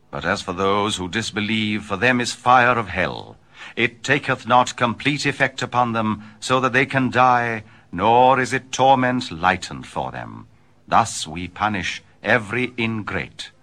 But as for those who disbelieve, for them is fire of hell. It taketh not complete effect upon them, so that they can die, nor is it torment lightened for them. Thus we punish every ingrate.